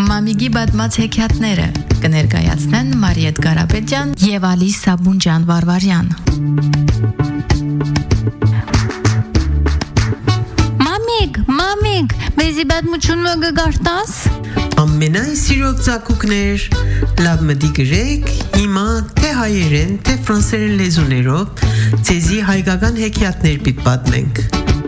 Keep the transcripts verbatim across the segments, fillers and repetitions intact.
Մամիգի բադմած հեքիաթները կներկայացնեն Մարիետ Կարապետյան եւ Ալի Սաբունջան Վարվարյան։ Մամիկ, մամիկ, մեզի բադմությունը գարտաս։ Ամենայն սիրող ծակուկներ, լավ մտի գրեք, հիմա թե հայերեն, թե ֆրանսերեն լեզուներով ձեզի հայկական հեքիաթներ պիտի պատմենք։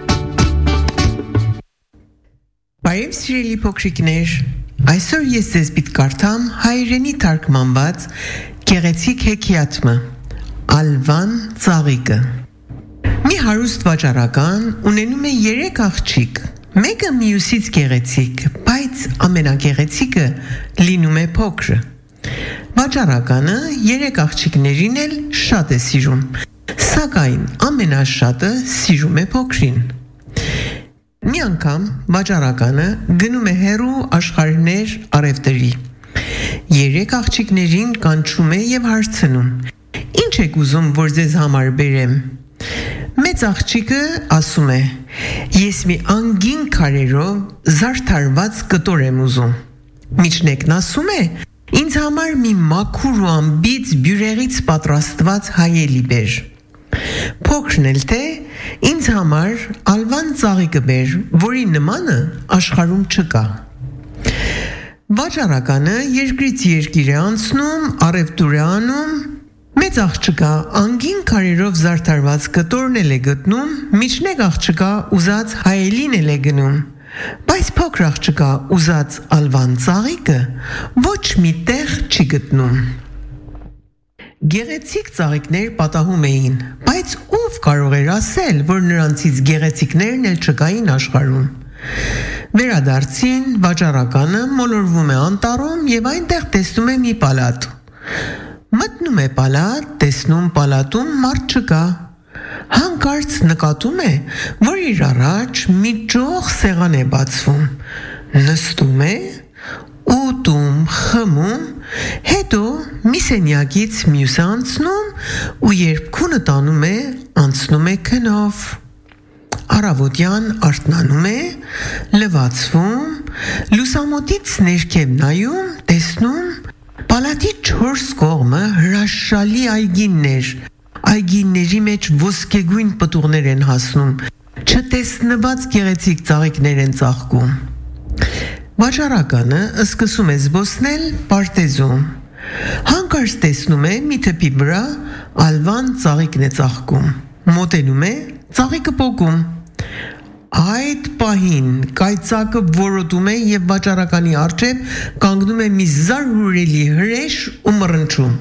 Բարև սիրելի փոքրիկներ, այսօր ես ձեզ պիտի կարդամ հայերենի թարգմանված գեղեցիկ հեքիաթը Ալվան ծաղիկը։ Մի հարուստ վաճառական ունենում է երեք աղջիկ, մեկը մյուսից գեղեցիկ, բայց ամենագեղեցիկը լինում է փոքրը։ Վաճառականը երեք աղջիկներին էլ շատ է սիրում, սակայն ամենաշատը սիրում է փոքրին։ Մի անգամ վաճառականը գնում է հեռու աշխարհներ առևտրի։ Երեք աղջիկներին կանչում է եւ հարցնում. «Ինչ եք ուզում, որ ձեզ համար բերեմ»։ Մեծ աղջիկը ասում է. «Ես մի անգին քարերով զարդարված կտոր եմ ուզում»։ Միջնեկն ասում է. «Ինձ համար մի մաքուր ու անբիծ բյուրեղից պատրաստված հայելի բեր»։ Փոքրն էլ թե ինձ համար ալվան ծաղիկը բեր, որի նմանը աշխարհում չկա։ Վաճառականը երկրից երկիր է անցնում, առևտուր է անում, մեծ աղջկա անգին քարերով զարդարված կտորն էլ է գտնում, միջնեկ աղջկա ուզած հայելին էլ է գնում, բայց փոքր աղջկա ուզած ալվան ծաղիկը ոչ մի տեղ չի գտնում։ Գեղեցիկ ծաղիկներ պատահում էին, բայց ով կարող էր ասել, որ նրանցից գեղեցիկներն էլ չկային աշխարհում։ Վերադարձին վաճառականը մոլորվում է անտառում եւ այնտեղ տեսնում է մի պալատ։ Մտնում է պալատ, տեսնում պալատում մարդ չկա։ Հանկարծ նկատում է, որ իր առաջ մի ճոխ սեղան է բացվում։ Նստում է, ուտում, խմում, հետո մի սենյակից մյուսը անցնում ու երբ քունը տանում է, անցնում է քնով։ Առավոտյան արթնանում է, լվացվում, լուսամուտից ներքև նայում, տեսնում պալատի չորս կողմը հրաշալի այգիներ, այգիների մեջ ոսկեգույն պտուղներ են հասնում, չտեսնված գեղեցիկ ծաղիկներ են ծաղկում։ Վաճառականը սկսում է զբոսնել պարտեզում։ Հանկարծ տեսնում է մի թփի վրա ալվան ծաղիկն է ծաղկում։ Մոտենում է, ծաղիկը պոկում։ Այդ պահին կայծակը որոտում է եւ վաճառականի առջև կանգնում է մի զարհուրելի հրեշ ու մռնչում։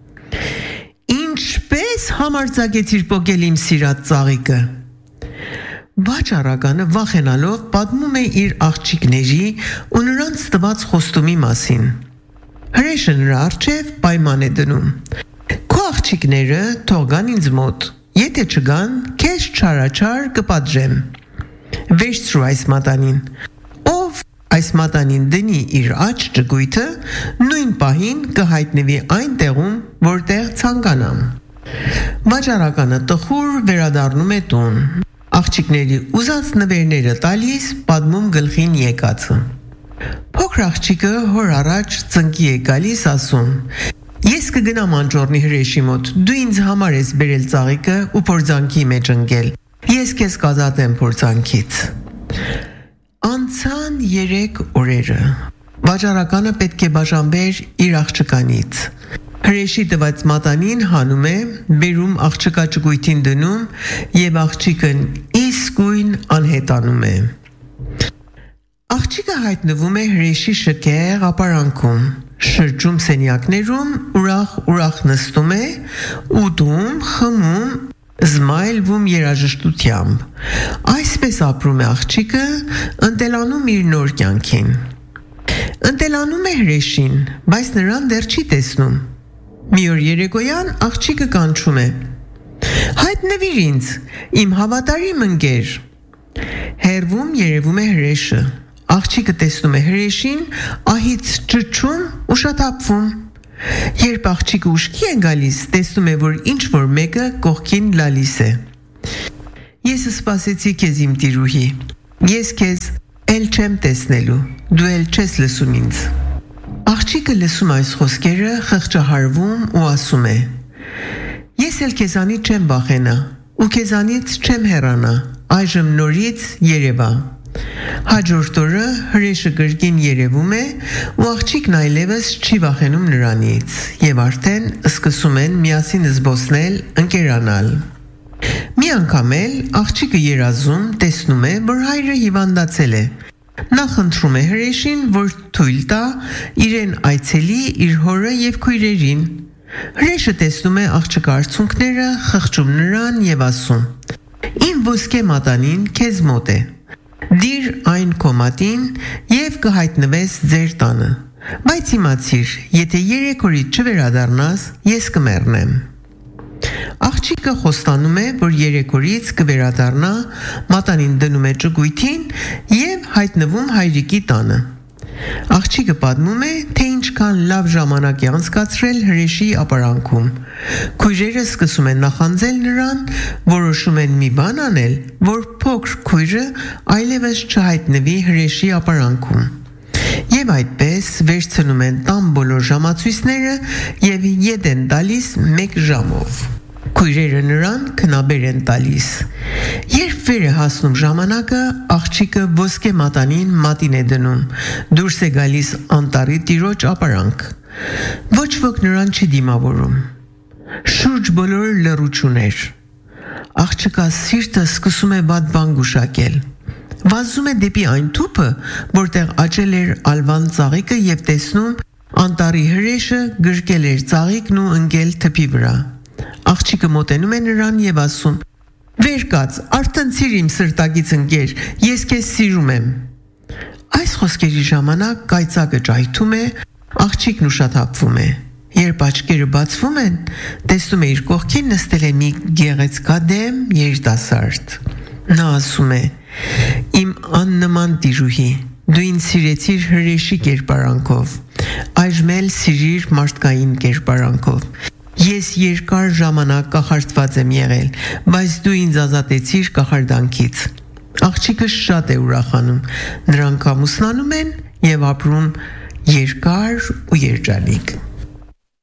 Ինչպես համարձակեցիր պոկել իմ սիրած ծաղիկը։ Վաճառականը վախենալով պատմում է իր աղջիկների ու նրանց տված խոստումի մասին։ Հրեշը նրա առջև պայման է դնում. «Քո աղջիկները թող գան ինձ մոտ, եթե չգան, քեզ չարաչար կպատժեմ»։ Վերցրու այս մատանին։ Ով այս մատանին դնի իր աջ ճկույթը, նույն պահին կհայտնվի այն տեղում, որտեղ ցանկանամ։ Վաճառականը տխուր վերադառնում է տուն։ Աղջիկների ուզած նվերները տալիս, պատմում գլխին եկածը։ Փոքր աղջիկը հոր առաջ ծնկի է գալիս, ասում. «Ես կգնամ անճոռնի հրեշի մոտ, դու ինձ համար ես բերել ծաղիկը ու փորձանքի մեջ ընկել, ես քեզ կազատեմ փորձանքից»։ Անցան երեք օրերը։ Վաճառականը պետք է բաժանվեր իր աղջկանից։ Հրեշի տված մատանին հանում է, բերում աղջկա ճկույթին դնում եւ աղջիկն իսկույն անհետանում է։ Աղջիկը հայտնվում է հրեշի շքեղ ապարանքում, շրջում սենյակներում, ուրախ-ուրախ նստում է, ուտում, խմում, զմայլվում երաժշտությամբ։ Այսպես ապրում է աղջիկը, ընտելանում իր նոր կյանքին։ Ընտելանում է հրեշին, բայց նրան դեռ չի տեսնում։ Մի օր երեկոյան աղջիկը կանչում է. «Հայտնվիր ինձ, իմ հավատարիմ ընկեր»։ Հեռվում երևում է հրեշը։ Աղջիկը տեսնում է հրեշին, ահից ճչում ու շատապվում։ Երբ աղջիկը ուշքի է գալիս, տեսնում է, որ ինչ-որ մեկը կողքին լալիս է։ «Ես սպասեցի քեզ իմ տիրուհի, ես քեզ էլ չեմ տեսնելու, դու էլ չես լսում ինձ»։ Աղջիկը լսում այս խոսքերը, խղճահարվում ու ասում է. Ես էլ քեզանից չեմ վախենա ու քեզանից չեմ հեռանա, այժմ նորից երևա։ Հաջորդ օրը հրեշը գրկին երևում է ու աղջիկն այլևս չի վախենում նրանից եւ արդեն սկսում են միասին զբոսնել, ընկերանալ։ Մի անգամ էլ աղջիկը երազում տեսնում է, որ հայրը հիվանդացել է։ Նա խնդրում է հրեշին, որ թույլ տա իրեն այցելի իր հորը եւ քույրերին։ Հրեշը տեսնում է աղջկա արցունքները, խղճում նրան եւ ասում. Իմ ոսկե մատանին քեզ մոտ է։ Դիր այն քո մատին եւ կհայտնվես ձեր տանը։ Բայց իմացիր, եթե երեք օրից չվերադառնաս, ես կմեռնեմ։ Աղջիկը խոստանում է, որ երեք օրից կվերադառնա, մատանին դնում է ճգույթին եւ հայտնվում հայրիկի տանը։ Աղջիկը պատմում է, թե ինչքան լավ ժամանակ է անցկացրել հրեշի ապարանքում։ Քույրերը սկսում են նախանձել նրան, որոշում են մի բան անել, որ փոքր քույրը այլևս չհայտնվի հրեշի ապարանքում։ Եվ այդպես վերցնում են տան բոլոր ժամացույցները եւ ետ են տալիս մեկ ժամով։ Քույրերը նրան քնաբեր են տալիս։ Երբ վեր է հասնում ժամանակը, աղջիկը ոսկե մատանին մատին է դնում, դուրս է գալիս անտառի տիրոջ ապարանք։ Ոչ ոք նրան չի դիմավորում։ Շուրջ բոլորը լռություն էր։ Աղջկա սիրտը սկսում է վատ բան գուշակել։ Վազում է դեպի այն թուփը, որտեղ աճել էր ալվան ծաղիկը եւ տեսնում անտառի հրեշը գրկել էր ծաղիկն ու ընկել թփի վրա։ Աղջիկը մոտենում է նրան եւ ասում. Վեր կաց, արթնցիր իմ սրտակից ընկեր, ես քեզ սիրում եմ։ Այս խոսքերի ժամանակ կայծակը ճայթում է, աղջիկն ուշաթափվում է։ Երբ աչքերը բացվում են, տեսնում է իր կողքին նստել է մի գեղեցկադեմ երիտասարդ։ Նա ասում է. Իմ աննման տիրուհի, դու ինձ սիրեցիր հրեշի կերպարանքով, այժմ էլ սիրիր մարդկային կերպարանքով։ Ես երկար ժամանակ կախարդված եմ եղել, բայց դու ինձ ազատեցիր կախարդանքից։ Աղջիկը շատ է ուրախանում, նրանք ամուսնանում են եւ ապրում երկար ու երջանիկ։